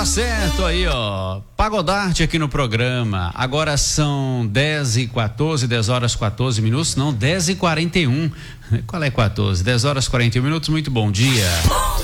Tá certo aí, ó. Pagodarte aqui no programa. Agora são 10h14, 10 horas 14 minutos, não, 10h41. Qual é 14? 10 horas 41 minutos. Muito bom dia.